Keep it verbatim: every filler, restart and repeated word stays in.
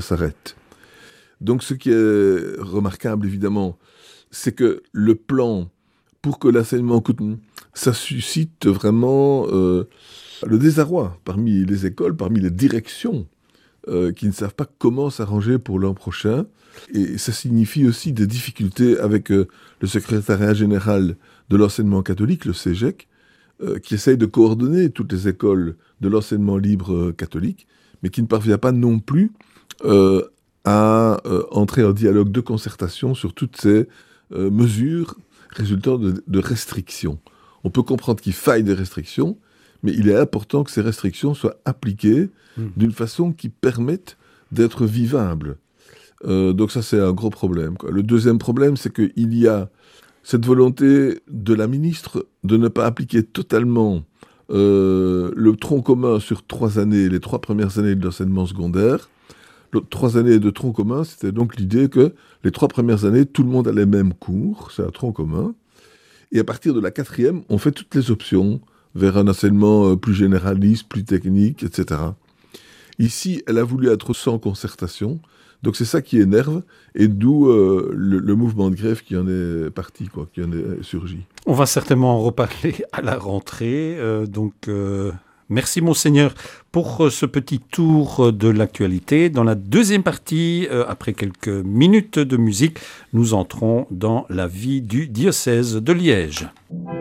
s'arrête. Donc ce qui est remarquable, évidemment, c'est que le plan pour que l'enseignement continue, ça suscite vraiment euh, le désarroi parmi les écoles, parmi les directions euh, qui ne savent pas comment s'arranger pour l'an prochain. Et ça signifie aussi des difficultés avec euh, le secrétariat général de l'enseignement catholique, le C E G E C, euh, qui essaye de coordonner toutes les écoles de l'enseignement libre euh, catholique, mais qui ne parvient pas non plus euh, à euh, entrer en dialogue de concertation sur toutes ces euh, mesures résultant de, de restrictions. On peut comprendre qu'il faille des restrictions, mais il est important que ces restrictions soient appliquées mmh. d'une façon qui permette d'être vivables. Euh, donc ça, c'est un gros problème, quoi. Le deuxième problème, c'est qu'il y a cette volonté de la ministre de ne pas appliquer totalement euh, le tronc commun sur trois années, les trois premières années de l'enseignement secondaire. Les trois années de tronc commun, c'était donc l'idée que les trois premières années, tout le monde a les mêmes cours, c'est un tronc commun. Et à partir de la quatrième, on fait toutes les options vers un enseignement plus généraliste, plus technique, et cetera. Ici, elle a voulu être sans concertation. Donc c'est ça qui énerve, et d'où euh, le, le mouvement de grève qui en est parti, quoi, qui en est surgi. On va certainement en reparler à la rentrée, euh, donc... Euh... Merci Monseigneur pour ce petit tour de l'actualité. Dans la deuxième partie, euh, après quelques minutes de musique, nous entrons dans la vie du diocèse de Liège.